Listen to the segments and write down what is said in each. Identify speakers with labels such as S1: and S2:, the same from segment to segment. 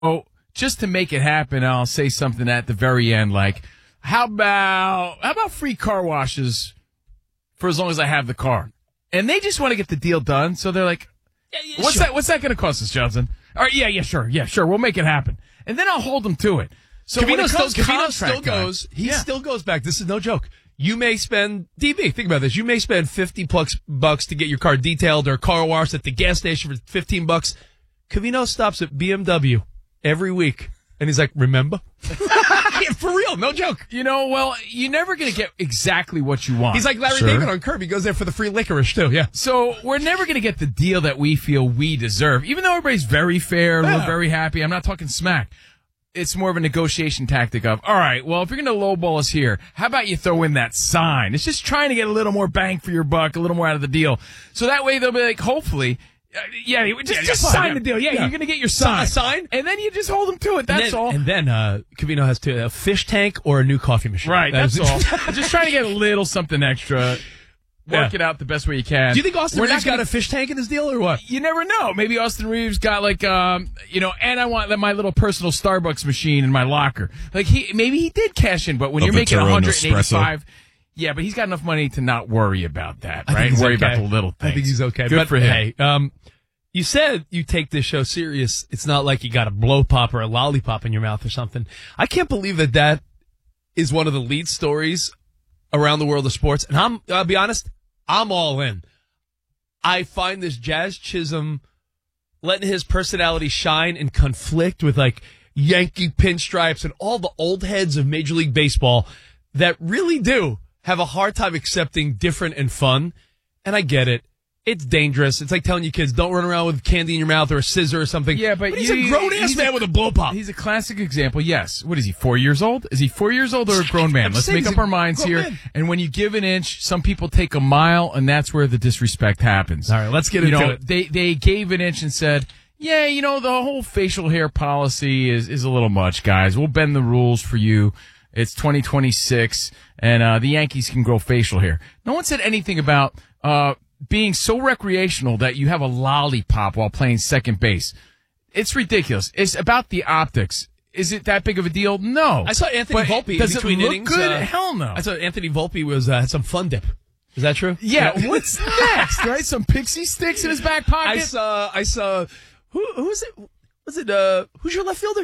S1: Oh, just to make it happen, I'll say something at the very end like, how about free car washes for as long as I have the car? And they just want to get the deal done, so they're like, what's that going to cost us, Johnson? All right, yeah, sure, we'll make it happen. And then I'll hold them to it. So
S2: Covino still goes back. This is no joke. You may spend, DB, think about this. You may spend $50 to get your car detailed or car washed at the gas station for $15. Covino stops at BMW every week. And he's like, remember? For real, no joke.
S1: Well, you're never going to get exactly what you want.
S2: He's like Larry David on Curb. He goes there for the free licorice, too, yeah.
S1: So we're never going to get the deal that we feel we deserve. Even though everybody's very fair, we're very happy. I'm not talking smack. It's more of a negotiation tactic of, all right, well, if you're going to lowball us here, how about you throw in that sign? It's just trying to get a little more bang for your buck, a little more out of the deal. So that way they'll be like, hopefully, just sign the deal. Yeah, you're going to get your sign.
S2: A sign?
S1: And then you just hold them to it. That's all.
S2: And then Covino has a fish tank or a new coffee machine.
S1: Right, that's all. Just trying to get a little something extra. Work it out the best way you can.
S2: Do you think Austin Reeves got a fish tank in his deal or what?
S1: You never know. Maybe Austin Reeves got and I want my little personal Starbucks machine in my locker. Maybe he did cash in, but when you're making 185, yeah, but he's got enough money to not worry about that, right? Worry about the little things.
S2: I think he's okay.
S1: Good for him.
S2: Hey, you said you take this show serious. It's not like you got a blow pop or a lollipop in your mouth or something. I can't believe that is one of the lead stories around the world of sports. And I'll be honest, I'm all in. I find this Jazz Chisholm letting his personality shine and conflict with Yankee pinstripes and all the old heads of Major League Baseball that really do have a hard time accepting different and fun. And I get it. It's dangerous. It's like telling you kids, don't run around with candy in your mouth or a scissor or something.
S1: Yeah, but
S2: he's a grown-ass man with a blow pop.
S1: He's a classic example, yes. What is he, 4 years old? Is he 4 years old or a grown man? Let's make up our minds here. Man. And when you give an inch, some people take a mile, and that's where the disrespect happens.
S2: All right, let's get into it.
S1: They gave an inch and said, yeah, the whole facial hair policy is a little much, guys. We'll bend the rules for you. It's 2026, and the Yankees can grow facial hair. No one said anything about being so recreational that you have a lollipop while playing second base. It's ridiculous. It's about the optics. Is it that big of a deal? No.
S2: I saw Anthony Volpe
S1: does
S2: between
S1: it look
S2: innings.
S1: Good? Hell no.
S2: I saw Anthony Volpe had some fun dip. Is that true?
S1: Yeah. What's next? Right? Some pixie sticks in his back pocket.
S2: I saw. Who's it? Was it? Who's your left fielder?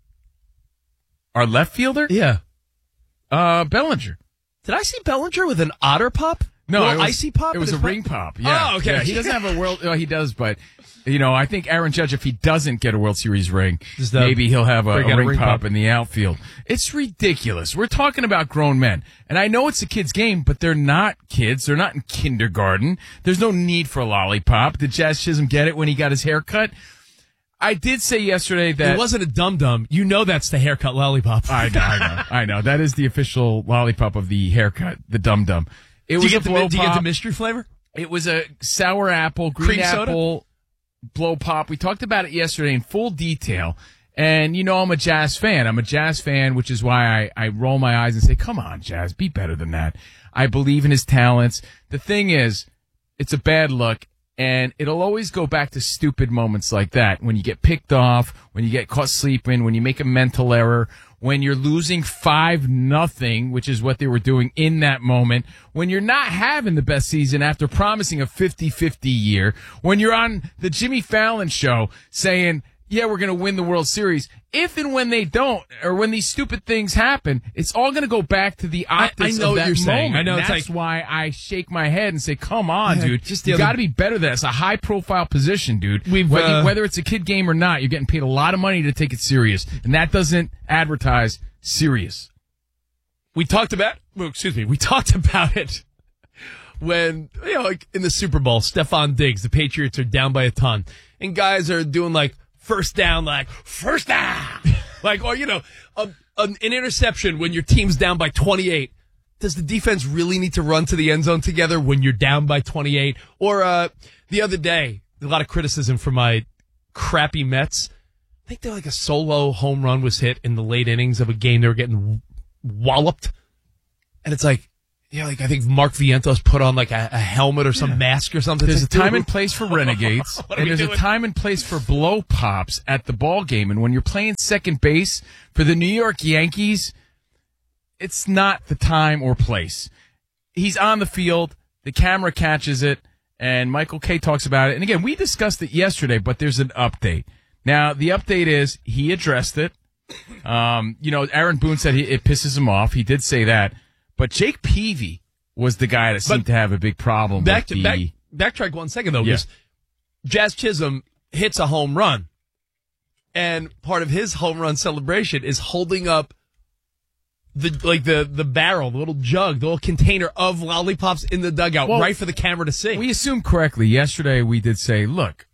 S1: Our left fielder?
S2: Yeah.
S1: Bellinger.
S2: Did I see Bellinger with an otter pop?
S1: No, it was
S2: icy pop.
S1: It was a ring pop. Yeah.
S2: Oh, okay.
S1: Yeah, he doesn't have a world. Well, he does, but I think Aaron Judge, if he doesn't get a World Series ring, maybe he'll have a ring pop in the outfield. It's ridiculous. We're talking about grown men, and I know it's a kid's game, but they're not kids. They're not in kindergarten. There's no need for a lollipop. Did Jazz Chisholm get it when he got his hair cut? I did say yesterday that
S2: it wasn't a dum-dum. That's the haircut lollipop.
S1: I know. That is the official lollipop of the haircut, the dum-dum.
S2: Do you get the mystery flavor?
S1: It was a sour apple, green apple blow pop. We talked about it yesterday in full detail. And, I'm a Jazz fan. I'm a Jazz fan, which is why I roll my eyes and say, come on, Jazz, be better than that. I believe in his talents. The thing is, it's a bad look. And it'll always go back to stupid moments like that. When you get picked off, when you get caught sleeping, when you make a mental error, when you're losing 5-0, which is what they were doing in that moment, when you're not having the best season after promising a 50-50 year, when you're on the Jimmy Fallon show saying, yeah, we're going to win the World Series. If and when they don't, or when these stupid things happen, it's all going to go back to the optics
S2: I know
S1: of that
S2: what you're saying.
S1: moment.
S2: I know.
S1: That's why I shake my head and say, come on, dude. You got to be better than that. It's a high-profile position, dude. Whether it's a kid game or not, you're getting paid a lot of money to take it serious, and that doesn't advertise serious.
S2: We talked about it when, in the Super Bowl, Stephon Diggs, the Patriots are down by a ton, and guys are doing first down, first down. An interception when your team's down by 28. Does the defense really need to run to the end zone together when you're down by 28? Or the other day, a lot of criticism for my crappy Mets. I think they're a solo home run was hit in the late innings of a game. They were getting walloped. And it's Yeah, like I think Mark Vientos put on like a helmet or some mask or something.
S1: There's a time and place for renegades, and there's a time and place for blow pops at the ball game. And when you're playing second base for the New York Yankees, it's not the time or place. He's on the field, the camera catches it, and Michael Kay talks about it. And again, we discussed it yesterday, but there's an update. Now, the update is he addressed it. Aaron Boone said it pisses him off. He did say that. But Jake Peavy was the guy that seemed to have a big problem.
S2: Backtrack 1 second, though. Yeah. Jazz Chisholm hits a home run. And part of his home run celebration is holding up the barrel, the little jug, the little container of lollipops in the dugout, right for the camera to see.
S1: We assumed correctly. Yesterday we did say, look,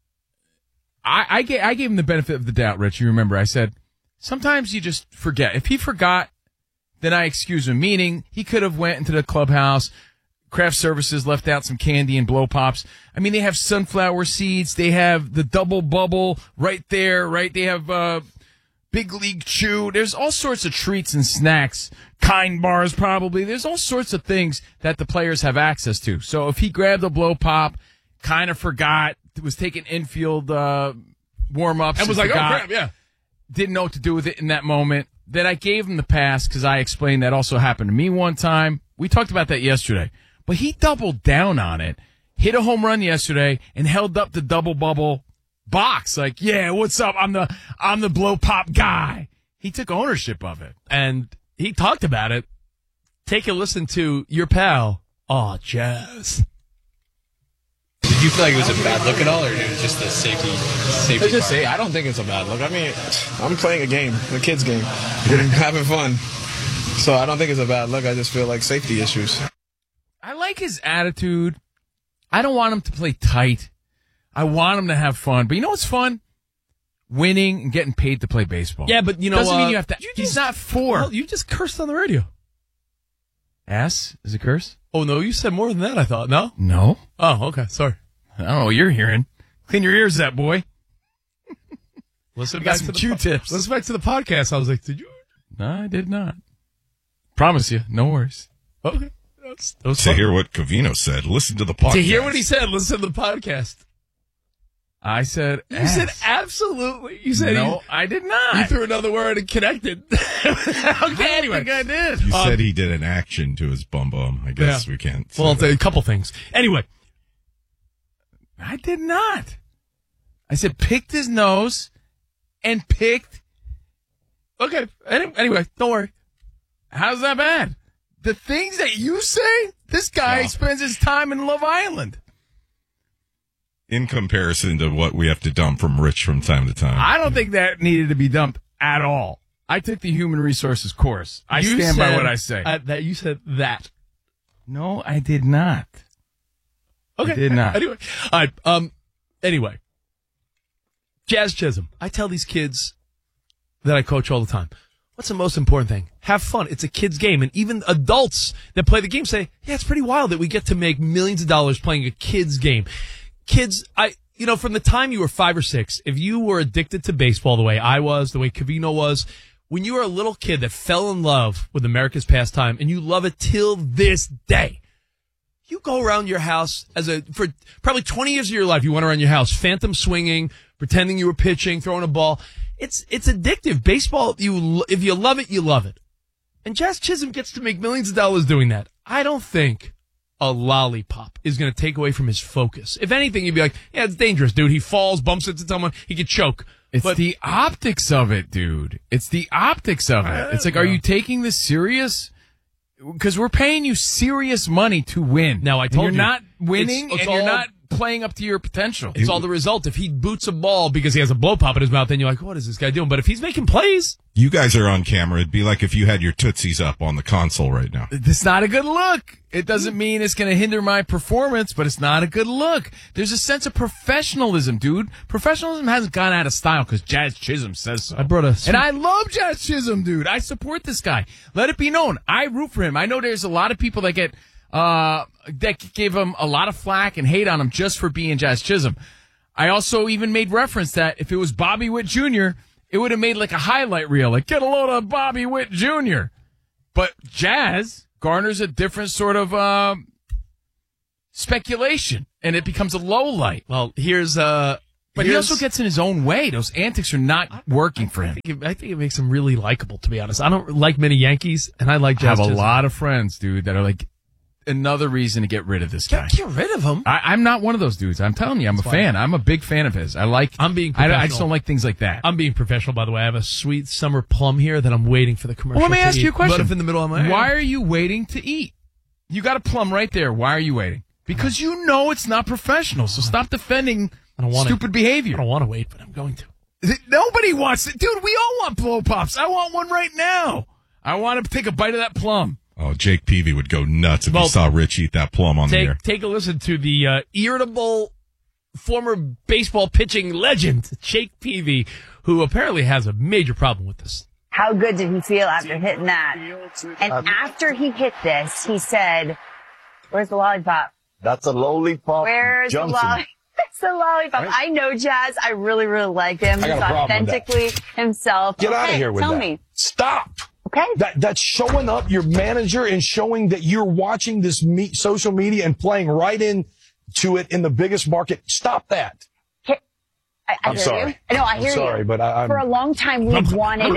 S1: I gave him the benefit of the doubt, Rich. You remember I said, sometimes you just forget. If he forgot, then I excuse him, meaning he could have went into the clubhouse, craft services left out some candy and blow pops. I mean, they have sunflower seeds. They have the double bubble right there, right? They have Big League Chew. There's all sorts of treats and snacks, Kind bars probably. There's all sorts of things that the players have access to. So if he grabbed a blow pop, kind of forgot, was taking infield warm-ups.
S2: And was like, forgot, oh, crap, yeah.
S1: Didn't know what to do with it in that moment. Then I gave him the pass because I explained that also happened to me one time. We talked about that yesterday. But he doubled down on it, hit a home run yesterday, and held up the double bubble box. Like, yeah, what's up? I'm the blow pop guy. He took ownership of it.
S2: And he talked about it. Take a listen to your pal, Jazz.
S3: Did you feel like it was a bad look at all, or it was just a safety?
S4: Let's just say, I don't think it's a bad look. I mean, I'm playing a game, a kid's game, having fun. So I don't think it's a bad look. I just feel like safety issues.
S1: I like his attitude. I don't want him to play tight. I want him to have fun. But you know what's fun? Winning and getting paid to play baseball.
S2: Yeah, but
S1: doesn't mean you have to. He's not four.
S2: Well, you just cursed on the radio.
S1: Ass is a curse?
S2: Oh, no, you said more than that, I thought. No?
S1: No.
S2: Oh, okay. Sorry.
S1: I don't know what you're hearing. Clean your ears, that boy.
S2: Listen back to the
S1: Q-tips.
S2: Listen back to the podcast. I was like, did you?
S1: No, I did not. Promise you. No worries.
S2: Okay.
S5: To hear what Covino said, listen to the podcast.
S2: To hear what he said, listen to the podcast.
S1: I said
S2: You said absolutely. You said
S1: no, I did not.
S2: You threw another word and connected. Okay, anyway.
S1: I think I did.
S5: You said he did an action to his bum. I guess we can't say that.
S2: A couple things. Anyway.
S1: I did not. I said picked his nose and picked.
S2: Okay. Anyway, don't worry.
S1: How's that bad? The things that you say, this guy spends his time in Love Island.
S5: In comparison to what we have to dump from Rich from time to time.
S1: I don't think that needed to be dumped at all. I took the human resources course. I stand by what I say.
S2: That you said that.
S1: No, I did not.
S2: Okay.
S1: I did not.
S2: Anyway. All right. Anyway. Jazz Chisholm. I tell these kids that I coach all the time, what's the most important thing? Have fun. It's a kid's game. And even adults that play the game say, yeah, it's pretty wild that we get to make millions of dollars playing a kid's game. Kids, from the time you were 5 or 6, if you were addicted to baseball the way I was, the way Covino was, when you were a little kid that fell in love with America's pastime and you love it till this day, you go around your house for probably 20 years of your life, you went around your house, phantom swinging, pretending you were pitching, throwing a ball. It's addictive. Baseball, if you love it, you love it. And Jazz Chisholm gets to make millions of dollars doing that. I don't think a lollipop is going to take away from his focus. If anything, you'd be like, yeah, it's dangerous, dude. He falls, bumps into someone, he could choke.
S1: It's the optics of it, dude. It's the optics of it. It's like, are you taking this serious? Because we're paying you serious money to win.
S2: Now, I told you.
S1: You're not winning, you're not playing up to your potential.
S2: It's all the result. If he boots a ball because he has a blow pop in his mouth, then you're like, what is this guy doing? But if he's making plays.
S5: You guys are on camera. It'd be like if you had your Tootsies up on the console right now.
S1: It's not a good look. It doesn't mean it's going to hinder my performance, but it's not a good look. There's a sense of professionalism, dude. Professionalism hasn't gone out of style because Jazz Chisholm says so. And I love Jazz Chisholm, dude. I support this guy. Let it be known. I root for him. I know there's a lot of people that get that gave him a lot of flack and hate on him just for being Jazz Chisholm. I also even made reference that if it was Bobby Witt Jr., it would have made like a highlight reel, like get a load of Bobby Witt Jr. But Jazz garners a different sort of speculation, and it becomes a low light.
S2: Well, here's
S1: But he also gets in his own way. Those antics are not working for him.
S2: I think it makes him really likable, to be honest. I don't like many Yankees, and I like Jazz
S1: I have a
S2: Chisholm.
S1: lot of friends, dude, that are like, another reason to get rid of this guy.
S2: Get rid of him.
S1: I'm not one of those dudes. I'm telling you, I'm a fan. I'm a big fan of his.
S2: I'm being professional.
S1: I just don't like things like that.
S2: I'm being professional, by the way. I have a sweet summer plum here that I'm waiting for the commercial.
S1: Well, let me
S2: to
S1: ask
S2: eat.
S1: you a question.
S2: But if in the middle of my
S1: Why are you waiting to eat? You got a plum right there. Why are you waiting? Because you know it's not professional. So stop defending stupid behavior.
S2: I don't want to wait, but I'm going to.
S1: Nobody wants it. Dude, we all want blow pops. I want one right now. I want to take a bite of that plum.
S5: Oh, Jake Peavy would go nuts if he saw Rich eat that plum on the air.
S2: Take a listen to the irritable former baseball pitching legend, Jake Peavy, who apparently has a major problem with this.
S6: How good did he feel after hitting that? And after he hit this, he said, "Where's the lollipop?
S7: That's a lollipop.
S6: Where's
S7: Johnson.
S6: the lollipop?" It's the lollipop. Right. I know Jazz. I really, really like him. He's authentically himself.
S7: Get out of here with that.
S6: Tell me.
S7: Stop.
S6: Okay.
S7: That's showing up your manager and showing that you're watching this social media and playing right into it in the biggest market. Stop that.
S6: I'm
S7: sorry.
S6: You. No, I hear you.
S7: Sorry, but I'm
S6: for a long time we've wanted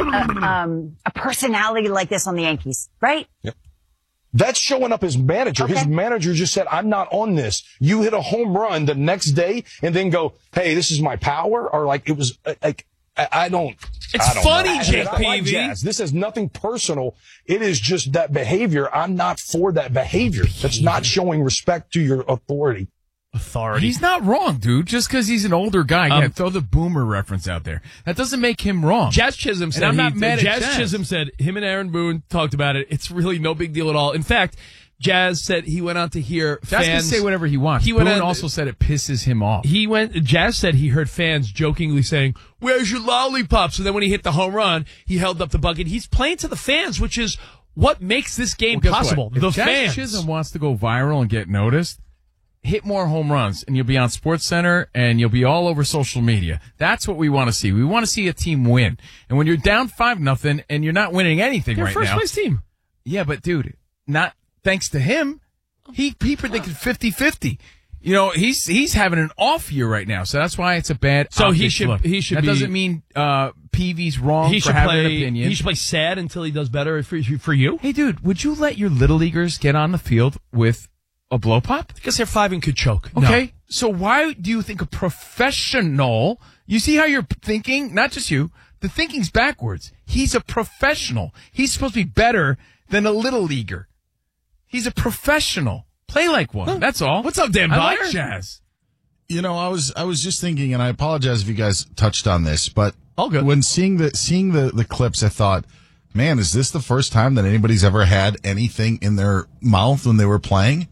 S6: a personality like this on the Yankees, right?
S7: Yep. That's showing up as manager.
S6: Okay.
S7: His manager just said, "I'm not on this." You hit a home run the next day and then go, "Hey, this is my power," or like it was like I don't.
S2: It's
S7: I don't
S2: funny,
S7: know.
S2: Jake
S7: I like
S2: Peavy.
S7: Jazz. This is nothing personal. It is just that behavior. I'm not for that behavior. That's not showing respect to your authority.
S1: He's not wrong, dude. Just because he's an older guy, throw the boomer reference out there. That doesn't make him wrong.
S2: Jazz Chisholm said,
S1: I'm not mad at
S2: Jazz Chisholm said, him and Aaron Boone talked about it. It's really no big deal at all. In fact, Jazz said he went out to hear
S1: Jazz
S2: fans
S1: can say whatever he wants. Boone also said it pisses him off.
S2: Jazz said he heard fans jokingly saying, "Where's your lollipop?" So then when he hit the home run, he held up the bucket. He's playing to the fans, which is what makes this game possible.
S1: If
S2: the
S1: Jazz
S2: fans.
S1: Chisholm wants to go viral and get noticed, hit more home runs, and you'll be on SportsCenter, and you'll be all over social media. That's what we want to see. We want to see a team win. And when you're down 5-0, and you're not winning anything
S2: They're
S1: right
S2: first
S1: now.
S2: place team.
S1: Yeah, but dude, not thanks to him. He predicted 50-50. You know, he's having an off year right now, so that's why it's a bad.
S2: So he
S1: optics
S2: should
S1: look.
S2: That
S1: doesn't mean Peavy's wrong
S2: He
S1: for
S2: should
S1: having
S2: play.
S1: an opinion.
S2: He should play sad until he does better for you.
S1: Hey, dude, would you let your little leaguers get on the field with a blow pop?
S2: Because they're 5 and could choke.
S1: Okay, so why do you think a professional? You see how you're thinking? Not just you. The thinking's backwards. He's a professional. He's supposed to be better than a little leaguer. He's a professional. Play like one. That's all.
S2: What's up, Dan
S1: I
S2: Byer?
S1: like Jazz.
S8: You know, I was just thinking, and I apologize if you guys touched on this, but
S2: all good.
S8: When seeing the clips, I thought, man, is this the first time that anybody's ever had anything in their mouth when they were playing?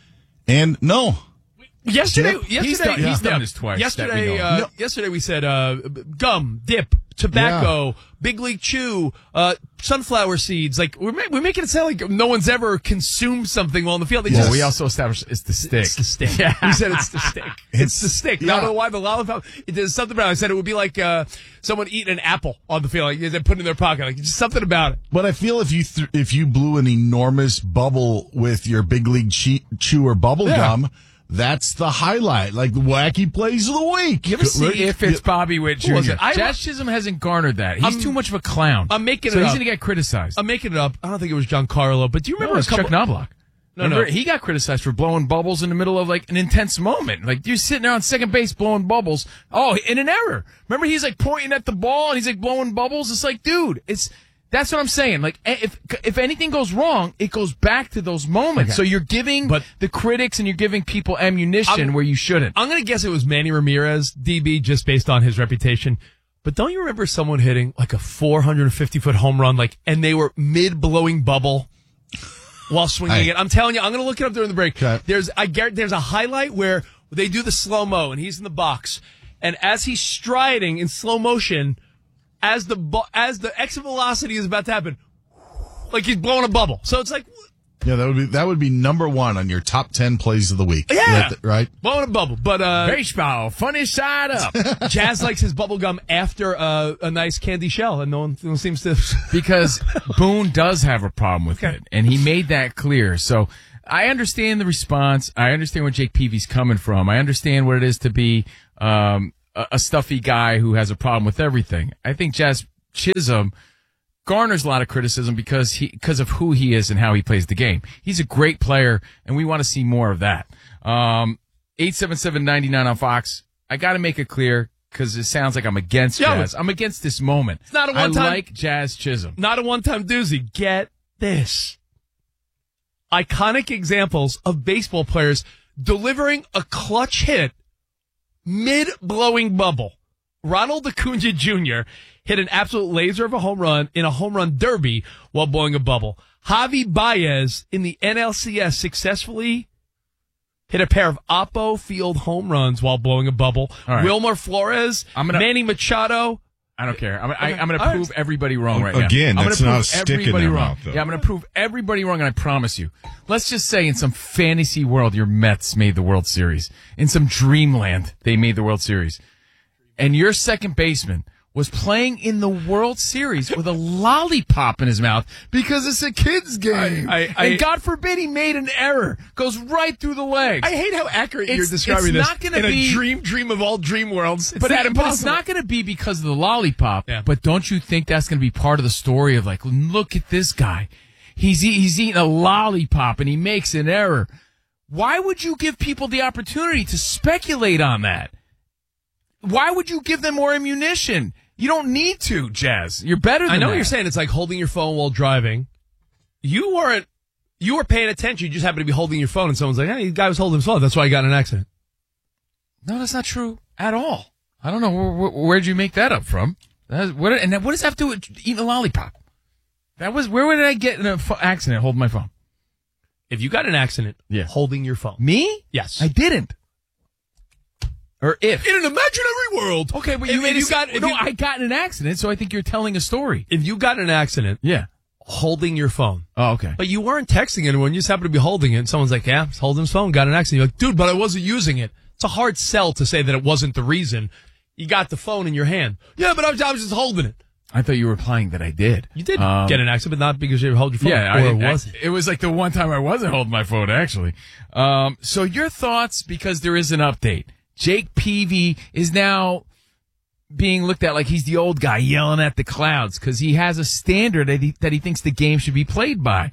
S8: And no.
S2: Yesterday,
S1: he's done this twice.
S2: Yesterday we said gum, dip, tobacco, Big League Chew, sunflower seeds. Like we're making it sound like no one's ever consumed something while on the field.
S1: Well, we also established it's the stick.
S2: It's the stick. Yeah. We said it's the stick. It's the stick.
S8: Yeah.
S2: I don't know why the lollipop. There's something about it. I said it would be like someone eating an apple on the field. Like they put it in their pocket. Like just something about it.
S8: But I feel if you blew an enormous bubble with your Big League Chew or bubble gum, that's the highlight, like the wacky plays of the week.
S1: You ever see if it's Bobby Witt Jr.? Jazz Chisholm hasn't garnered that. He's too much of a clown.
S2: I'm making it
S1: so
S2: up.
S1: he's going to get criticized.
S2: I'm making it up. I don't think it was Giancarlo, but do you remember
S1: it was Chuck Knobloch?
S2: No.
S1: He got criticized for blowing bubbles in the middle of like an intense moment. Like you're sitting there on second base blowing bubbles. Oh, in an error. Remember he's like pointing at the ball and he's like blowing bubbles. It's like, dude, that's what I'm saying. Like, if anything goes wrong, it goes back to those moments. Okay. So you're giving the critics and you're giving people ammunition where you shouldn't.
S2: I'm going to guess it was Manny Ramirez, DB, just based on his reputation. But don't you remember someone hitting like a 450-foot home run, and they were mid-blowing bubble while swinging it? I'm telling you, I'm going to look it up during the break.
S8: Okay.
S2: There's a highlight where they do the slow-mo, and he's in the box. And as he's striding in slow motion, as the exit velocity is about to happen, like he's blowing a bubble. So it's like,
S8: Yeah, that would be number one on your top 10 plays of the week.
S2: Yeah.
S8: Right?
S2: Blowing a bubble. But
S1: Baseball, funny side up.
S2: Jazz likes his bubble gum after a nice candy shell, and no one seems to.
S1: Because Boone does have a problem with it, and he made that clear. So I understand the response. I understand where Jake Peavy's coming from. I understand what it is to be a stuffy guy who has a problem with everything. I think Jazz Chisholm garners a lot of criticism because of who he is and how he plays the game. He's a great player, and we want to see more of that. 877-99 on Fox. I got to make it clear because it sounds like I'm against Jazz. I'm against this moment.
S2: It's not a one-time.
S1: I like Jazz Chisholm.
S2: Not a one-time doozy. Get this. Iconic examples of baseball players delivering a clutch hit mid-blowing bubble. Ronald Acuna Jr. hit an absolute laser of a home run in a home run derby while blowing a bubble. Javi Baez in the NLCS successfully hit a pair of Oppo Field home runs while blowing a bubble.
S1: Right.
S2: Wilmer Flores, Manny Machado.
S1: I don't care. I'm going to prove everybody wrong right now.
S5: Again, that's not a stick in their mouth, though.
S1: Yeah, I'm going to prove everybody wrong, and I promise you. Let's just say in some fantasy world, your Mets made the World Series. In some dreamland, they made the World Series. And your second baseman was playing in the World Series with a lollipop in his mouth because it's a kid's game. And God forbid he made an error. Goes right through the legs.
S2: I hate how accurate you're describing
S1: it's
S2: this.
S1: Not gonna
S2: in
S1: be,
S2: a dream of all dream worlds.
S1: But it's not going to be because of the lollipop.
S2: Yeah.
S1: But don't you think that's going to be part of the story of like, look at this guy. He's eating a lollipop and he makes an error. Why would you give people the opportunity to speculate on that? Why would you give them more ammunition? You don't need to, Jazz. You're better than that.
S2: I know what you're saying. It's like holding your phone while driving. You were paying attention. You just happened to be holding your phone, and someone's like, hey, the guy was holding his phone. That's why he got in an accident.
S1: No, that's not true at all. I don't know. Where'd you make that up from? What does that have to do with eating a lollipop? Where did I get in an accident holding my phone?
S2: If you got in an accident holding your phone.
S1: Me?
S2: Yes.
S1: I didn't. Or if.
S2: In an imaginary world.
S1: Okay, but I got in an accident, so I think you're telling a story.
S2: If you got in an accident.
S1: Yeah.
S2: Holding your phone.
S1: Oh, okay.
S2: But you weren't texting anyone. You just happened to be holding it. And someone's like, yeah, he's holding his phone, got in an accident. You're like, dude, but I wasn't using it. It's a hard sell to say that it wasn't the reason. You got the phone in your hand. Yeah, but I was just holding it.
S1: I thought you were implying that I did.
S2: You did get in an accident, but not because you held your phone.
S1: Yeah, it was like the one time I wasn't holding my phone, actually. So your thoughts, because there is an update. Jake Peavy is now being looked at like he's the old guy yelling at the clouds because he has a standard that he thinks the game should be played by.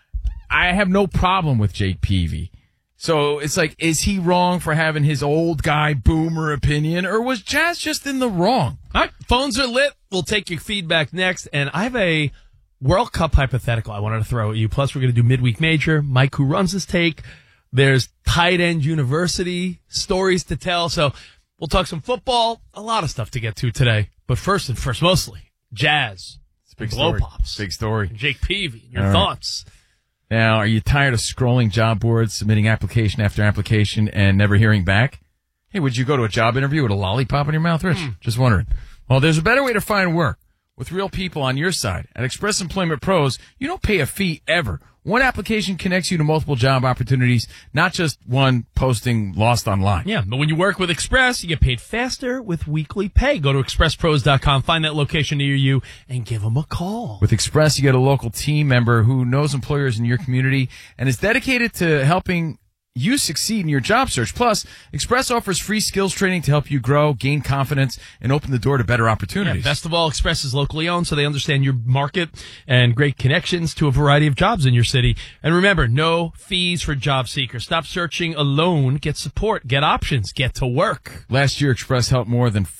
S1: I have no problem with Jake Peavy. So it's like, is he wrong for having his old guy boomer opinion, or was Jazz just in the wrong?
S2: All right, phones are lit. We'll take your feedback next, and I have a World Cup hypothetical I wanted to throw at you. Plus, we're going to do Midweek Major. Mike, who runs his take. There's Tight End University stories to tell. So we'll talk some football, a lot of stuff to get to today. But first, mostly, Jazz.
S1: It's big
S2: Blow
S1: story.
S2: Pops.
S1: Big story.
S2: Jake Peavy, your thoughts.
S1: Now, are you tired of scrolling job boards, submitting application after application, and never hearing back? Hey, would you go to a job interview with a lollipop in your mouth, Rich? Just wondering. Well, there's a better way to find work. With real people on your side. At Express Employment Pros, you don't pay a fee ever. One application connects you to multiple job opportunities, not just one posting lost online.
S2: Yeah, but when you work with Express, you get paid faster with weekly pay. Go to expresspros.com, find that location near you, and give them a call.
S1: With Express, you get a local team member who knows employers in your community and is dedicated to helping you succeed in your job search. Plus, Express offers free skills training to help you grow, gain confidence, and open the door to better opportunities.
S2: Yeah, best of all, Express is locally owned, so they understand your market and great connections to a variety of jobs in your city. And remember, no fees for job seekers. Stop searching alone. Get support. Get options. Get to work.
S1: Last year, Express helped more than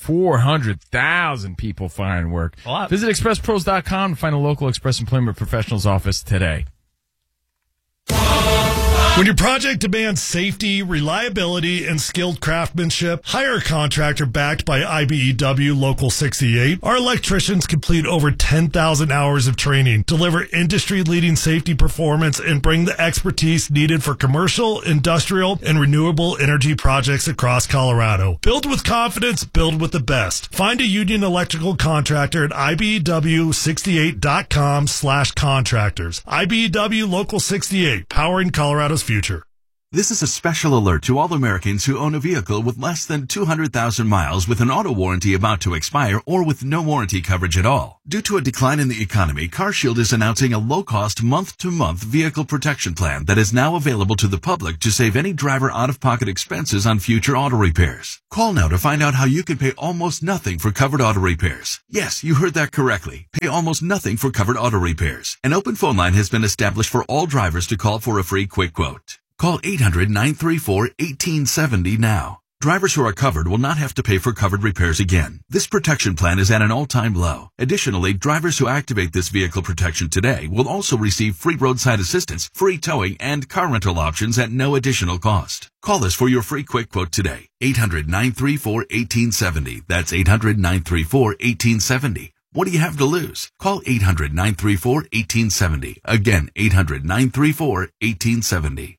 S1: 400,000 people find work.
S2: A lot.
S1: Visit expresspros.com and find a local Express Employment Professionals office today.
S9: When your project demands safety, reliability, and skilled craftsmanship, hire a contractor backed by IBEW Local 68. Our electricians complete over 10,000 hours of training, deliver industry-leading safety performance, and bring the expertise needed for commercial, industrial, and renewable energy projects across Colorado. Build with confidence, build with the best. Find a union electrical contractor at IBEW68.com/contractors. IBEW Local 68, powering Colorado's future.
S10: This is a special alert to all Americans who own a vehicle with less than 200,000 miles with an auto warranty about to expire or with no warranty coverage at all. Due to a decline in the economy, CarShield is announcing a low-cost month-to-month vehicle protection plan that is now available to the public to save any driver out-of-pocket expenses on future auto repairs. Call now to find out how you can pay almost nothing for covered auto repairs. Yes, you heard that correctly. Pay almost nothing for covered auto repairs. An open phone line has been established for all drivers to call for a free quick quote. Call 800-934-1870 now. Drivers who are covered will not have to pay for covered repairs again. This protection plan is at an all-time low. Additionally, drivers who activate this vehicle protection today will also receive free roadside assistance, free towing, and car rental options at no additional cost. Call us for your free quick quote today. 800-934-1870. That's 800-934-1870. What do you have to lose? Call 800-934-1870. Again, 800-934-1870.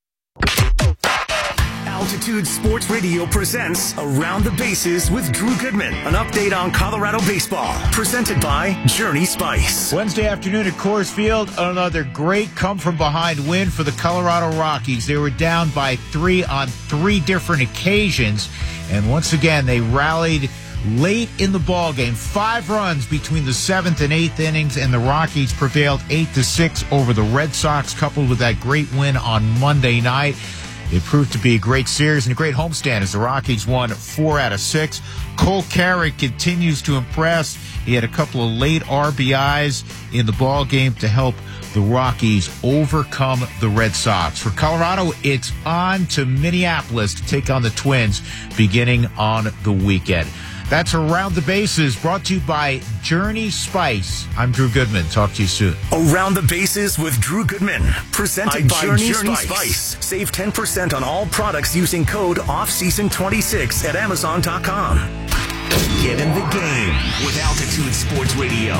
S11: Altitude Sports Radio presents Around the Bases with Drew Goodman. An update on Colorado baseball. Presented by Journey Spice.
S12: Wednesday afternoon at Coors Field, another great come-from-behind win for the Colorado Rockies. They were down by 3 on 3 different occasions. And once again, they rallied late in the ballgame. 5 runs between the 7th and 8th innings, and the Rockies prevailed 8-6 over the Red Sox, coupled with that great win on Monday night. It proved to be a great series and a great homestand as the Rockies won 4 out of 6. Cole Carrick continues to impress. He had a couple of late RBIs in the ballgame to help the Rockies overcome the Red Sox. For Colorado, it's on to Minneapolis to take on the Twins beginning on the weekend. That's Around the Bases, brought to you by Journey Spice. I'm Drew Goodman. Talk to you soon.
S11: Around the Bases with Drew Goodman. Presented by Journey Spice. Save 10% on all products using code OFFSEASON26 at Amazon.com. Get in the game with Altitude Sports Radio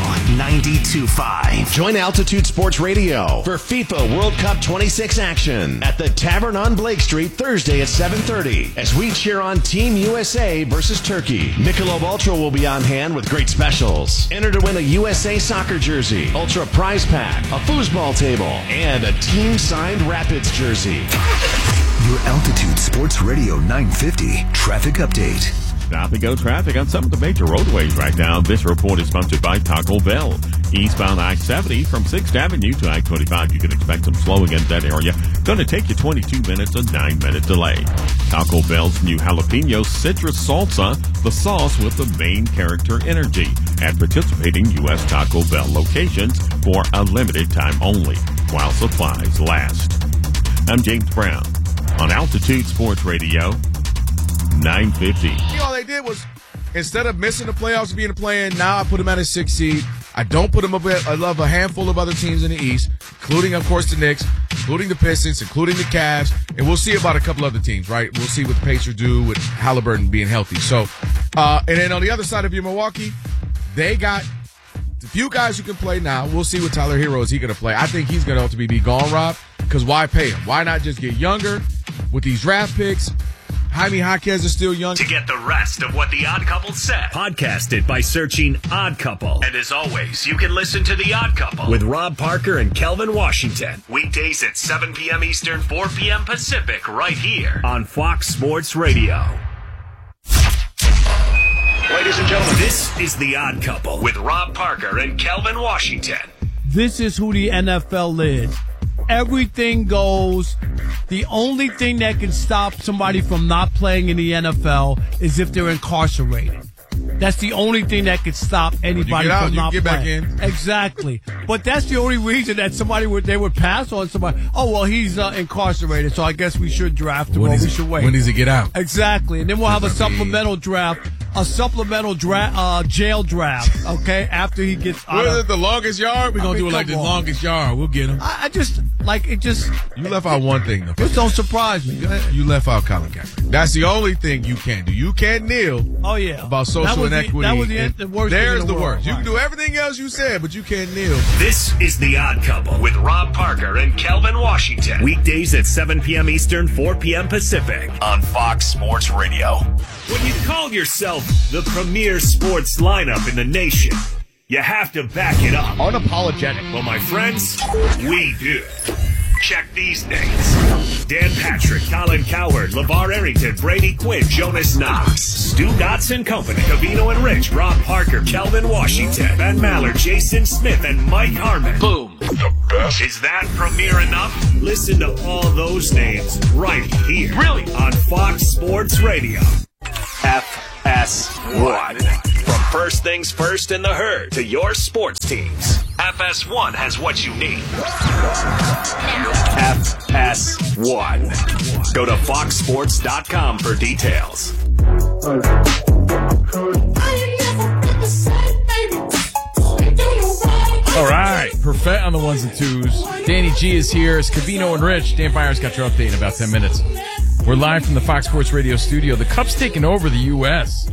S11: 92.5.
S13: Join Altitude Sports Radio for FIFA World Cup 26 action at the Tavern on Blake Street Thursday at 7:30 as we cheer on Team USA versus Turkey. Michelob Ultra will be on hand with great specials. Enter to win a USA soccer jersey, Ultra prize pack, a foosball table, and a team-signed Rapids jersey.
S11: Your Altitude Sports Radio 950 traffic update.
S14: Stop and go traffic on some of the major roadways right now. This report is sponsored by Taco Bell. Eastbound I-70 from 6th Avenue to I-25. You can expect some slowing in that area. Going to take you 22 minutes, a 9-minute delay. Taco Bell's new jalapeno citrus salsa, the sauce with the main character energy, at participating U.S. Taco Bell locations for a limited time only, while supplies last. I'm James Brown on Altitude Sports Radio 950.
S15: All they did was, instead of missing the playoffs and being a play-in, now I put them at a 6 seed. I don't put them above a handful of other teams in the East, including, of course, the Knicks, including the Pistons, including the Cavs, and we'll see about a couple other teams, right? We'll see what the Pacers do with Halliburton being healthy. So, and then on the other side of your Milwaukee, they got a few guys who can play now. We'll see what Tyler Hero is he going to play. I think he's going to ultimately be gone, Rob, because why pay him? Why not just get younger with these draft picks? Jaime Jaquez is still young.
S11: To get the rest of what The Odd Couple said, podcast it by searching Odd Couple. And as always, you can listen to The Odd Couple with Rob Parker and Kelvin Washington. Weekdays at 7 p.m. Eastern, 4 p.m. Pacific, right here on Fox Sports Radio. Ladies and gentlemen, this is The Odd Couple with Rob Parker and Kelvin Washington.
S16: This is who the NFL is. Everything goes. The only thing that can stop somebody from not playing in the NFL is if they're incarcerated. That's the only thing that could stop anybody from not playing. Back in. Exactly. But that's the only reason that they would pass on somebody. Oh, well, he's incarcerated, so I guess we should draft him, or we should wait.
S15: When does he get out?
S16: Exactly. And then we'll have a supplemental draft. A supplemental jail draft, okay, after he gets out of
S15: the longest yard? We're going to do it like the longest yard. We'll get him.
S16: I just, Like, it just...
S15: You left out one thing, though.
S16: Just don't surprise me. Go ahead.
S15: You left out Colin Kaepernick. That's the only thing you can't do. You can't kneel about social inequity.
S16: That was the worst
S15: There's
S16: thing in the
S15: worst.
S16: world.
S15: You can do everything else you said, but you can't kneel.
S11: This is The Odd Couple with Rob Parker and Kelvin Washington. Weekdays at 7 p.m. Eastern, 4 p.m. Pacific on Fox Sports Radio. When you call yourself the premier sports lineup in the nation, you have to back it up.
S17: Unapologetic.
S11: Well, my friends, we do. Check these names. Dan Patrick, Colin Cowherd, LeVar Arrington, Brady Quinn, Jonas Knox, Stu Dotson Company, Covino and Rich, Rob Parker, Kelvin Washington, Ben Maller, Jason Smith, and Mike Harmon. Boom. The best. Is that premier enough? Listen to all those names right here. Really? On Fox Sports Radio. FS1. From first things first in the herd to your sports teams, FS1 has what you need. FS1. Go to foxsports.com for details.
S1: All right, perfect on the ones and twos. Danny G is here. It's Covino and Rich. Dan Byers got your update in about 10 minutes. We're live from the Fox Sports Radio studio. The Cup's taking over the U.S.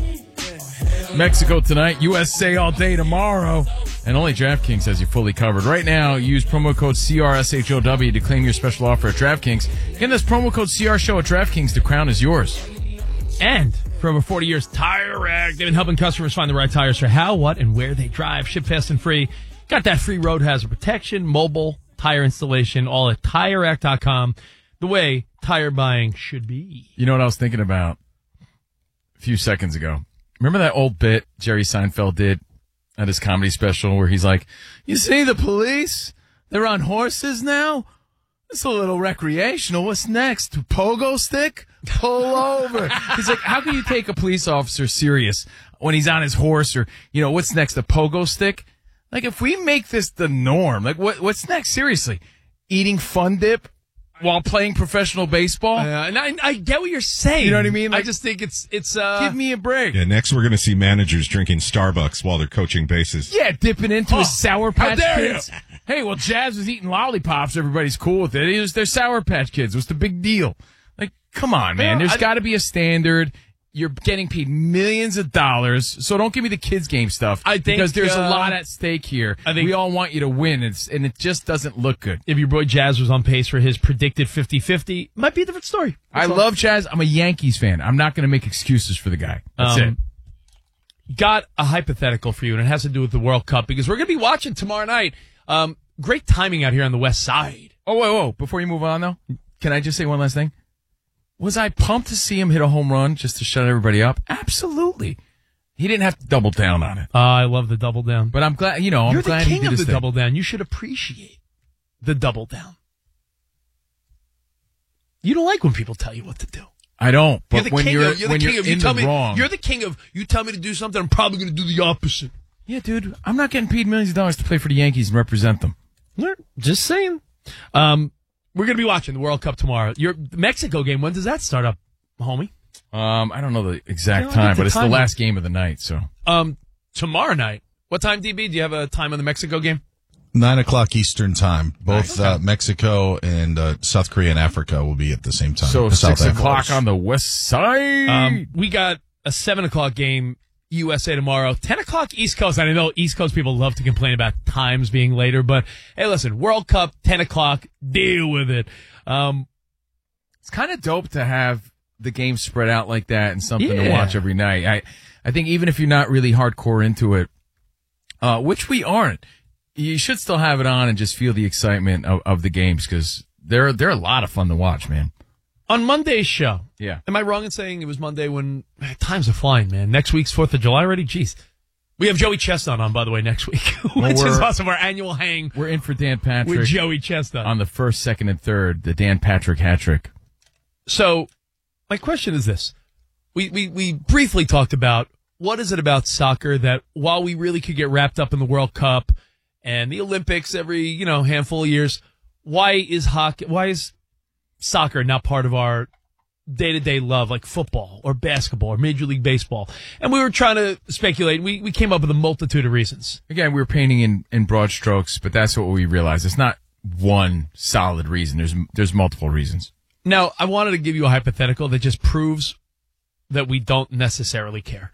S1: Mexico tonight, USA all day tomorrow. And only DraftKings has you fully covered. Right now, use promo code CRSHOW to claim your special offer at DraftKings. Again, that's promo code CRSHOW at DraftKings. The crown is yours.
S2: And for over 40 years, Tire Rack, they've been helping customers find the right tires for how, what, and where they drive. Ship fast and free. Got that free road hazard protection, mobile tire installation, all at TireRack.com. The way tire buying should be.
S1: You know what I was thinking about a few seconds ago? Remember that old bit Jerry Seinfeld did at his comedy special where he's like, you see the police? They're on horses now? It's a little recreational. What's next? Pogo stick? Pull over. He's like, how can you take a police officer serious when he's on his horse or, what's next? A pogo stick? Like, if we make this the norm, like, what's next? Seriously. Eating Fun Dip while playing professional baseball?
S2: And I get what you're saying.
S1: You know what I mean?
S2: I just think it's
S1: give me a break.
S5: Yeah, next we're going to see managers drinking Starbucks while they're coaching bases.
S1: Yeah, dipping into his Sour Patch
S5: how dare
S1: Kids. Hey, well, Jazz was eating lollipops. Everybody's cool with it. They're Sour Patch Kids. What's the big deal? Like, come on, man. There's got to be a standard. You're getting paid millions of dollars, so don't give me the kids game stuff.
S2: I think
S1: because there's a lot at stake here. I think we all want you to win, and it just doesn't look good.
S2: If your boy Jazz was on pace for his predicted 50-50, might be a different story.
S1: I love Jazz. I'm a Yankees fan. I'm not going to make excuses for the guy. That's it.
S2: Got a hypothetical for you, and it has to do with the World Cup because we're going to be watching tomorrow night. Great timing out here on the West Side.
S1: Oh, whoa. Before you move on, though, can I just say one last thing? Was I pumped to see him hit a home run just to shut everybody up? Absolutely. He didn't have to double down on it.
S2: I love the double down.
S1: But I'm glad,
S2: You're
S1: I'm
S2: the
S1: glad
S2: king
S1: he did
S2: of
S1: his
S2: the
S1: thing.
S2: double down. You should appreciate the double down. You don't like when people tell you what to do.
S1: I don't. But when you're in the wrong.
S2: You're the king of, you tell me to do something, I'm probably going to do the opposite.
S1: Yeah, dude. I'm not getting paid millions of dollars to play for the Yankees and represent them.
S2: Just saying. We're going to be watching the World Cup tomorrow. Your Mexico game, when does that start up, homie?
S1: I don't know the exact time, but it's the last game of the night, so.
S2: Tomorrow night. What time, DB? Do you have a time on the Mexico game?
S8: 9:00 Eastern time. Both Mexico and South Korea and Africa will be at the same time.
S1: So 6 o'clock on the West Side.
S2: We got a 7 o'clock game, USA tomorrow. 10 o'clock East Coast. I know East Coast people love to complain about times being later, but hey, listen, World Cup, 10 o'clock, deal with it.
S1: It's kind of dope to have the game spread out like that and something to watch every night. I think even if you're not really hardcore into it, which we aren't, you should still have it on and just feel the excitement of the games because they're a lot of fun to watch, man.
S2: On Monday's show.
S1: Yeah.
S2: Am I wrong in saying it was Monday when times are flying, man? Next week's 4th of July already? Jeez. We have Joey Chestnut on, by the way, next week, which is awesome. Our annual hang.
S1: We're in for Dan Patrick.
S2: With Joey Chestnut.
S1: On the 1st, 2nd, and 3rd, the Dan Patrick hat trick.
S2: So, my question is this. We briefly talked about what is it about soccer that while we really could get wrapped up in the World Cup and the Olympics every, handful of years, why is soccer not part of our day-to-day love like football or basketball or Major League Baseball? And we were trying to speculate. We came up with a multitude of reasons.
S1: Again, we were painting in broad strokes, but that's what we realized. It's not one solid reason. There's multiple reasons.
S2: Now, I wanted to give you a hypothetical that just proves that we don't necessarily care.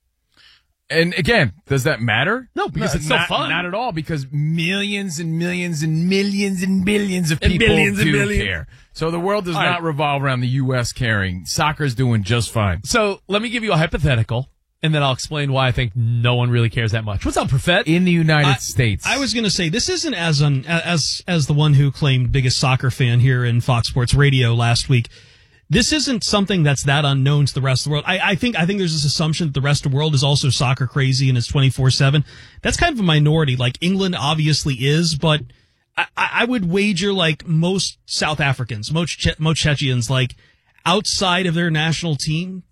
S1: And again, does that matter?
S2: No, because it's so fun.
S1: Not at all, because millions and millions and millions and billions of people do care. So the world does not revolve around the U.S. caring. Soccer's doing just fine.
S2: So let me give you a hypothetical, and then I'll explain why I think no one really cares that much. What's up, Profet?
S1: In the United States.
S17: I was going to say, this isn't as the one who claimed biggest soccer fan here in Fox Sports Radio last week. This isn't something that's that unknown to the rest of the world. I think there's this assumption that the rest of the world is also soccer crazy and it's 24/7. That's kind of a minority. Like England obviously is, but I would wager like most South Africans, most Czechens, like outside of their national team,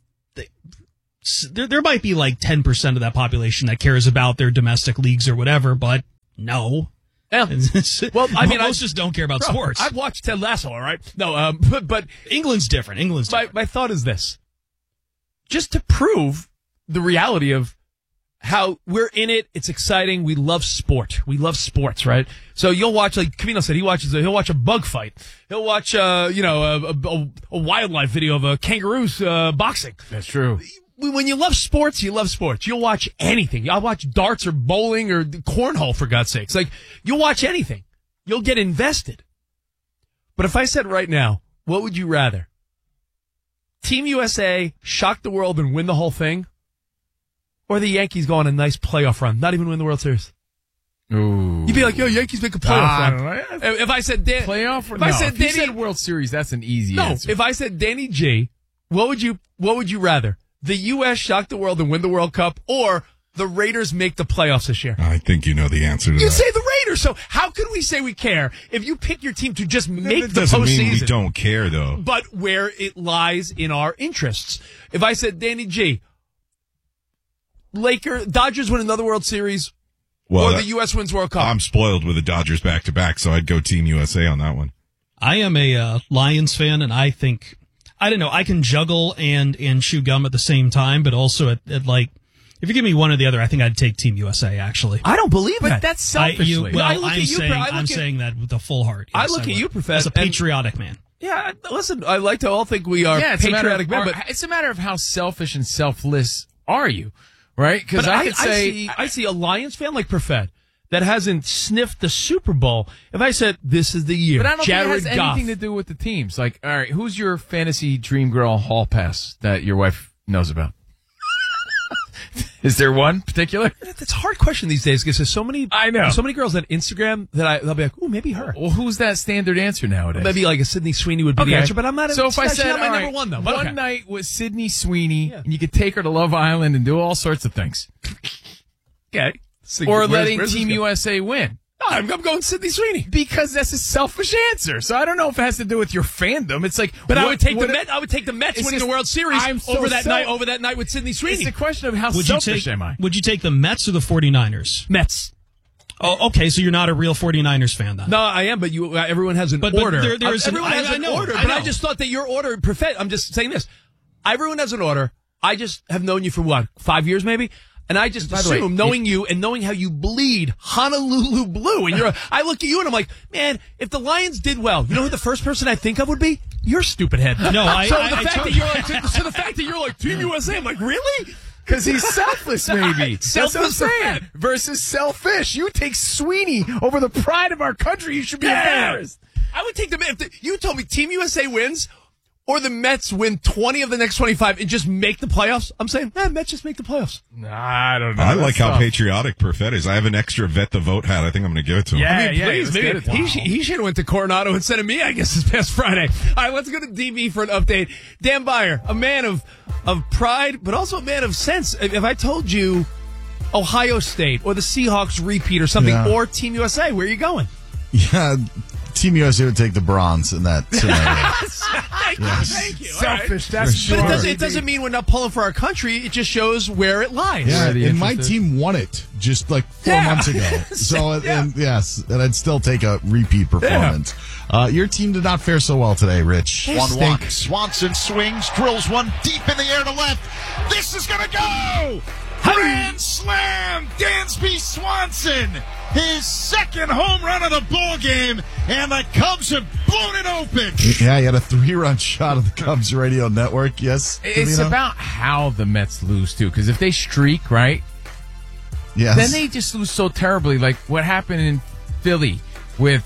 S17: there might be like 10% of that population that cares about their domestic leagues or whatever, but no.
S2: Yeah. Well, I mean,
S17: most just don't care about sports.
S2: I've watched Ted Lasso, all right? No, but
S17: England's different.
S2: My thought is this. Just to prove the reality of how we're in it, it's exciting. We love sport. We love sports, right? So you'll watch, like Camino said, he'll watch a bug fight. He'll watch, a wildlife video of a kangaroos boxing.
S1: That's true.
S2: When you love sports, you love sports. You'll watch anything. I'll watch darts or bowling or cornhole, for God's sakes. Like, you'll watch anything. You'll get invested. But if I said right now, what would you rather? Team USA shock the world and win the whole thing? Or the Yankees go on a nice playoff run, not even win the World Series?
S1: Ooh.
S2: You'd be like, yo, Yankees make a playoff run. If I said
S1: playoff run? If you said World Series, that's an easy answer.
S2: If I said Danny G, what would you rather? The U.S. shock the world and win the World Cup, or the Raiders make the playoffs this year?
S5: I think you know the answer to that.
S2: You say the Raiders, so how can we say we care if you pick your team to just make the postseason?
S5: Doesn't mean we don't care, though.
S2: But where it lies in our interests. If I said, Danny G, Dodgers win another World Series, or the U.S. wins World Cup.
S5: I'm spoiled with the Dodgers back-to-back, so I'd go Team USA on that one.
S17: I am a Lions fan, and I think... I don't know. I can juggle and chew gum at the same time, but also at like, if you give me one or the other, I think I'd take Team USA. Actually,
S2: I don't believe that.
S1: But that's selfishly.
S17: I'm saying that with a full heart. Yes,
S2: I look at you, Professor,
S17: as a patriotic man.
S2: Yeah, listen. I like to all think we are patriotic men, but
S1: it's a matter of how selfish and selfless are you, right? Because
S2: I see a Lions fan like Profet that hasn't sniffed the Super Bowl. If I said, this is the year,
S1: but I don't
S2: Jared
S1: think it has
S2: Goff.
S1: anything to do with the teams. Like, all right, who's your fantasy dream girl hall pass that your wife knows about? Is there one particular?
S2: It's a hard question these days because there's so many.
S1: I know
S2: so many girls on Instagram that they'll be like, "Oh, maybe her."
S1: Well, who's that standard answer nowadays?
S2: Maybe like a Sydney Sweeney would be the answer, but I'm not.
S1: So if I said
S2: my number one though,
S1: one night with Sydney Sweeney, and you could take her to Love Island and do all sorts of things.
S2: Okay.
S1: Or letting Team USA win.
S2: No, I'm going Sydney Sweeney
S1: because that's a selfish answer. So I don't know if it has to do with your fandom. It's like,
S2: but I would take the Mets winning the World Series over that night with Sydney Sweeney.
S1: It's a question of how selfish am I?
S17: Would you take the Mets or the 49ers?
S2: Mets.
S17: Oh, okay. So you're not a real 49ers fan then?
S2: No, I am. But everyone has an order.
S17: Everyone
S2: has an order. But I just thought that your order, I'm just saying this. Everyone has an order. I just have known you for 5 years, maybe. And I just assume, knowing you and knowing how you bleed Honolulu blue, and I look at you and I'm like, man, if the Lions did well, you know who the first person I think of would be? Your stupid head.
S17: No,
S2: so the fact that you're like Team USA, I'm like, really?
S1: Because he's selfless, maybe. That's what I'm saying. Versus selfish. You take Sweeney over the pride of our country. You should be embarrassed.
S2: I would take if you told me Team USA wins. Or the Mets win 20 of the next 25 and just make the playoffs. I'm saying, Mets just make the playoffs.
S1: Nah, I don't know.
S5: I like how patriotic Perfett is. I have an extra Vet the Vote hat. I think I'm going to give it to him.
S2: Yeah, please. Maybe he should have went to Coronado instead of me, I guess, this past Friday. All right, let's go to DB for an update. Dan Beyer, a man of pride, but also a man of sense. If I told you Ohio State or the Seahawks repeat or something, or Team USA, where are you going?
S8: Yeah, Team USA would take the bronze in that scenario.
S2: Thank you.
S1: Selfish,
S2: right.
S1: that's sure.
S2: But it doesn't mean we're not pulling for our country. It just shows where it lies.
S8: Yeah, and my team won it just like 4 months ago. So, and I'd still take a repeat performance. Your team did not fare so well today, Rich.
S12: 1-1. Swanson swings, drills one deep in the air to left. This is going to go!
S8: Grand slam! Dansby Swanson, his second home run of the ball game, and the Cubs have blown it open. Yeah, he had a 3-run shot of the Cubs radio network. Yes,
S1: it's about how the Mets lose too, because if they streak, right?
S8: Yes.
S1: Then they just lose so terribly, like what happened in Philly with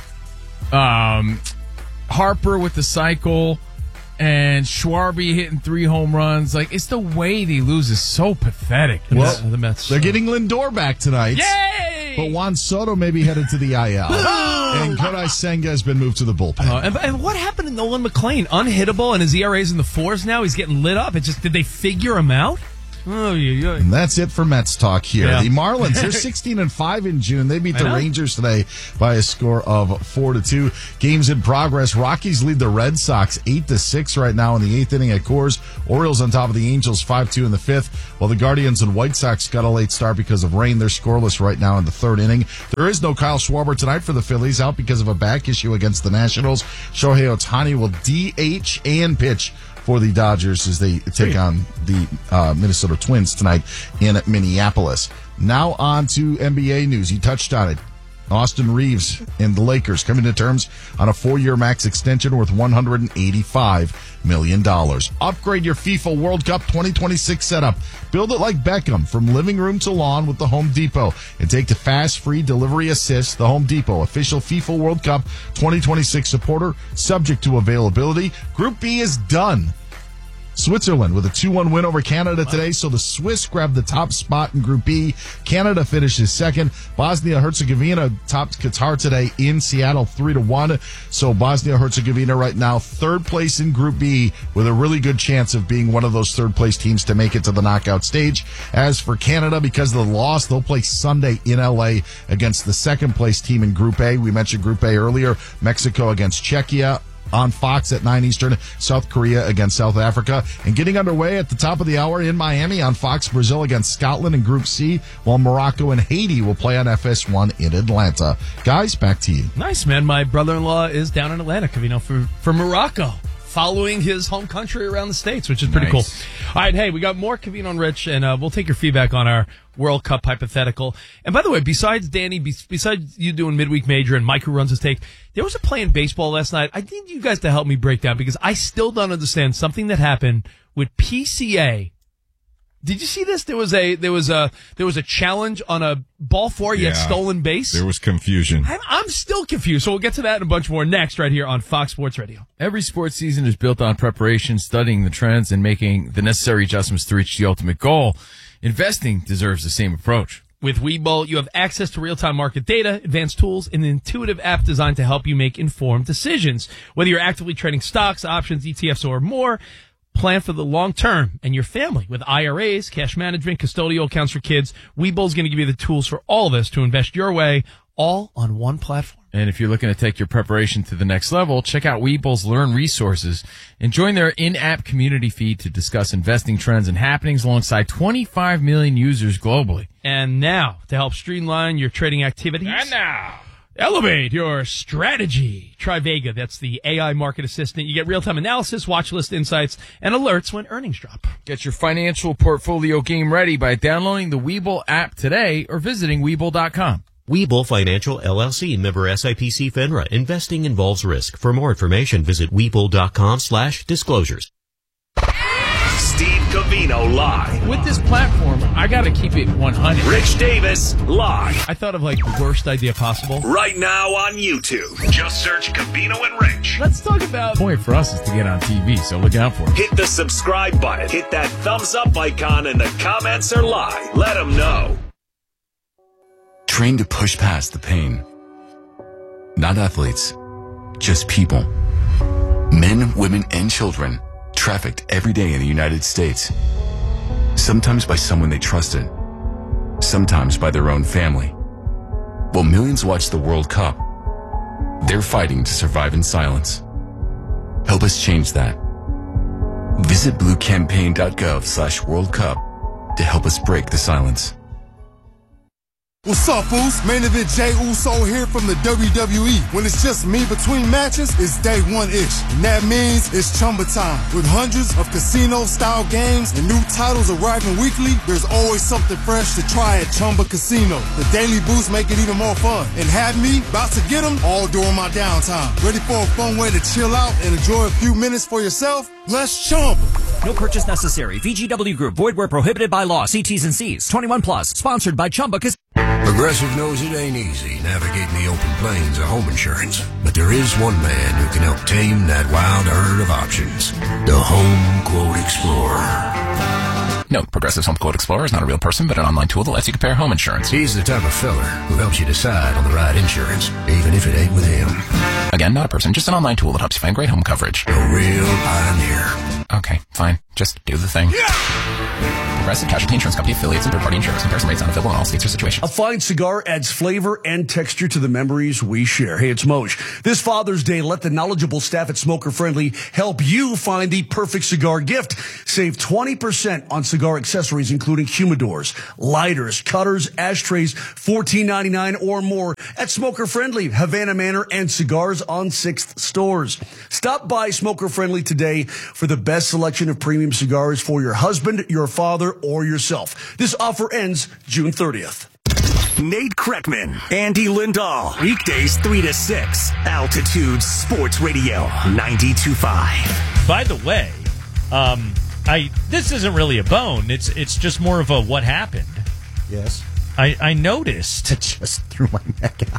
S1: Harper with the cycle. And Schwarber hitting 3 home runs. Like, it's the way they lose is so pathetic.
S8: Well,
S2: the Mets.
S8: They're getting Lindor back tonight.
S1: Yay!
S8: But Juan Soto may be headed to the IL. And Kodai Senga has been moved to the bullpen.
S2: And what happened to Nolan McLean? Unhittable, and his ERA's in the 4s now. He's getting lit up. Did they figure him out? Oh, yeah.
S8: And that's it for Mets talk here.
S2: Yeah.
S8: The Marlins, they're 16-5 in June. They beat the Rangers today by a score of 4-2. Games in progress. Rockies lead the Red Sox 8-6 right now in the 8th inning at Coors. Orioles on top of the Angels 5-2 in the 5th, while the Guardians and White Sox got a late start because of rain. They're scoreless right now in the 3rd inning. There is no Kyle Schwarber tonight for the Phillies, out because of a back issue against the Nationals. Shohei Ohtani will DH and pitch for the Dodgers as they take on the Minnesota Twins tonight in Minneapolis. Now on to NBA news. You touched on it. Austin Reeves and the Lakers coming to terms on a 4-year max extension worth $185 million. Upgrade your FIFA World Cup 2026 setup. Build it like Beckham from living room to lawn with the Home Depot. And take the fast, free delivery assist. The Home Depot, official FIFA World Cup 2026 supporter, subject to availability. Group B is done. Switzerland with a 2-1 win over Canada today, so the Swiss grabbed the top spot in Group B. Canada finishes second. Bosnia-Herzegovina topped Qatar today in Seattle 3-1. So Bosnia-Herzegovina right now 3rd place in Group B with a really good chance of being one of those 3rd place teams to make it to the knockout stage. As for Canada, because of the loss, they'll play Sunday in LA against the 2nd place team in Group A. We mentioned Group A earlier. Mexico against Czechia on Fox at 9 Eastern, South Korea against South Africa. And getting underway at the top of the hour in Miami on Fox, Brazil against Scotland in Group C, while Morocco and Haiti will play on FS1 in Atlanta. Guys, back to you.
S2: Nice, man. My brother-in-law is down in Atlanta, for Morocco, following his home country around the States, which is pretty cool. All right, hey, we got more Covino and Rich, and we'll take your feedback on our World Cup hypothetical. And by the way, besides Danny, besides you doing Midweek Major and Mike who runs his take, there was a play in baseball last night. I need you guys to help me break down because I still don't understand something that happened with PCA. Did you see this? There was a challenge on a ball 4 yet stolen base.
S5: There was confusion.
S2: I'm still confused. So we'll get to that and a bunch more next right here on Fox Sports Radio.
S1: Every sports season is built on preparation, studying the trends, and making the necessary adjustments to reach the ultimate goal. Investing deserves the same approach.
S2: With Webull, you have access to real-time market data, advanced tools, and an intuitive app designed to help you make informed decisions. Whether you're actively trading stocks, options, ETFs, or more, plan for the long term and your family with IRAs, cash management, custodial accounts for kids. Webull is going to give you the tools for all of this to invest your way, all on one platform.
S1: And if you're looking to take your preparation to the next level, check out Webull's Learn Resources and join their in-app community feed to discuss investing trends and happenings alongside 25 million users globally.
S2: And now, to help streamline your trading activities.
S1: And now,
S2: elevate your strategy. Try Vega. That's the AI market assistant. You get real-time analysis, watch list insights, and alerts when earnings drop.
S1: Get your financial portfolio game ready by downloading the Webull app today or visiting Webull.com.
S18: Webull Financial LLC, member SIPC FINRA. Investing involves risk. For more information, visit Webull.com/disclosures.
S11: Steve Covino live.
S1: With this platform, I got to keep it 100.
S11: Rich Davis live.
S2: I thought of the worst idea possible.
S11: Right now on YouTube. Just search Covino and Rich.
S2: Let's talk about.
S1: The point for us is to get on TV, so look out for it.
S11: Hit the subscribe button. Hit that thumbs up icon, and the comments are live. Let them know.
S19: Trained to push past the pain. Not athletes, just people. Men, women, and children trafficked every day in the United States. Sometimes by someone they trusted. Sometimes by their own family. While millions watch the World Cup, they're fighting to survive in silence. Help us change that. Visit bluecampaign.gov/World Cup to help us break the silence.
S20: What's up, Foos? Main event Jey Uso here from the WWE. When it's just me between matches, it's day one-ish. And that means it's Chumba time. With hundreds of casino-style games and new titles arriving weekly, there's always something fresh to try at Chumba Casino. The daily boosts make it even more fun. And have me about to get them all during my downtime. Ready for a fun way to chill out and enjoy a few minutes for yourself? Let's Chumba.
S21: No purchase necessary. VGW Group. Void where prohibited by law. See T's and C's. 21 plus. Sponsored by Chumba Casino.
S22: Progressive knows it ain't easy navigating the open plains of home insurance, but there is one man who can help tame that wild herd of options. The Home Quote Explorer.
S23: Note, Progressive's Home Quote Explorer is not a real person, but an online tool that lets you compare home insurance.
S22: He's the type of fella who helps you decide on the right insurance, even if it ain't with him.
S23: Again, not a person, just an online tool that helps you find great home coverage.
S22: A real pioneer.
S23: Okay, fine. Just do the thing. Progressive Casualty Insurance Company affiliates and third-party insurers. Comparison rates not available in all states or situations.
S24: A fine cigar adds flavor and texture to the memories we share. Hey, it's Moj. This Father's Day, let the knowledgeable staff at Smoker Friendly help you find the perfect cigar gift. Save 20% on cigar accessories, including humidors, lighters, cutters, ashtrays, $14.99 or more at Smoker Friendly, Havana Manor, and Cigars on 6th stores. Stop by Smoker Friendly today for the best selection of premium cigars for your husband, your father, or yourself. This offer ends June 30th.
S11: Nate Kreckman, Andy Lindahl, weekdays 3 to 6, Altitude Sports Radio 92.5.
S25: By the way, this isn't really a bone. It's just more of a what happened.
S26: Yes.
S25: I noticed.
S26: I just threw my neck out.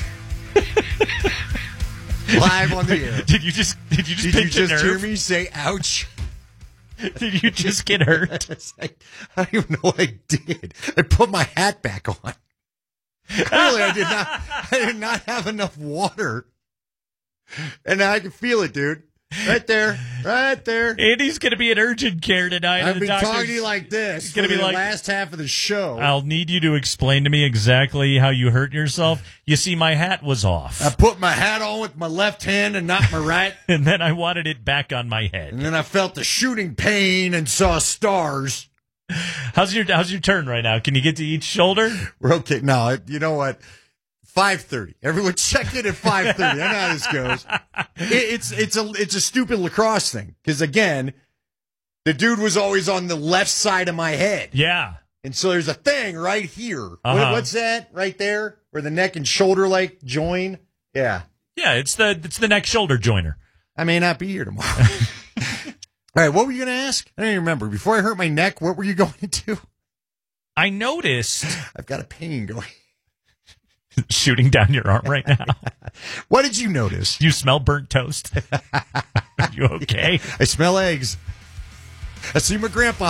S26: Live on the air.
S25: Did you just
S26: hear me say ouch?
S25: Did you just get hurt?
S26: I don't even know what I did. I put my hat back on. Clearly, I did not have enough water. And I can feel it, dude. Right there.
S25: Andy's going to be in urgent care tonight.
S26: I've been talking to you like this. It's going to be the last half of the show.
S25: I'll need you to explain to me exactly how you hurt yourself. You see, my hat was off.
S26: I put my hat on with my left hand and not my right.
S25: And then I wanted it back on my head.
S26: And then I felt the shooting pain and saw stars.
S25: How's your turn right now? Can you get to each shoulder?
S26: We're okay. No, you know what? 5:30. Everyone check in at 5:30. I know how this goes. It's a stupid lacrosse thing. Because again, the dude was always on the left side of my head.
S25: Yeah.
S26: And so there's a thing right here.
S25: Uh-huh.
S26: What's that right there? Where the neck and shoulder like join? Yeah.
S25: Yeah, it's the neck shoulder joiner.
S26: I may not be here tomorrow. All right, what were you going to ask? I don't even remember. Before I hurt my neck, what were you going to do?
S25: I noticed.
S26: I've got a pain going.
S25: Shooting down your arm right now.
S26: What did you notice?
S25: You smell burnt toast. Are you okay?
S26: I smell eggs. I see my grandpa.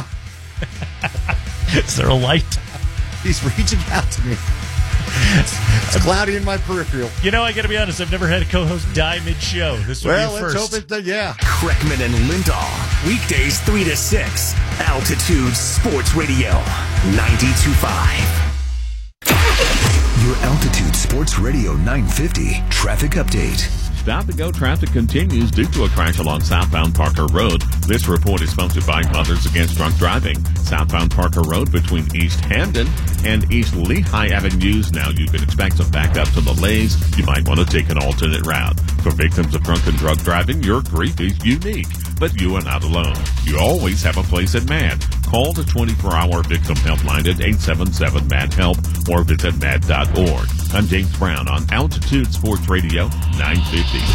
S25: Is there a light?
S26: He's reaching out to me. It's cloudy in my peripheral.
S25: You know, I got to be honest. I've never had a co-host die mid-show. This will be
S26: let's
S25: first.
S26: hope it. Yeah.
S11: Kreckman and Lindahl, weekdays 3 to 6, Altitude Sports Radio 92.5. Your Altitude Sports Radio 950 traffic update.
S14: Stop-and-go traffic continues due to a crash along southbound Parker Road. This report is sponsored by Mothers Against Drunk Driving. Southbound Parker Road between East Hamden and East Lehigh Avenues. Now you can expect some backups and delays. You might want to take an alternate route. For victims of drunk and drug driving, your grief is unique. But you are not alone. You always have a place at MAD. Call the 24-hour victim helpline at 877-MAD-HELP or visit mad.org. I'm James Brown on Altitude Sports Radio 950.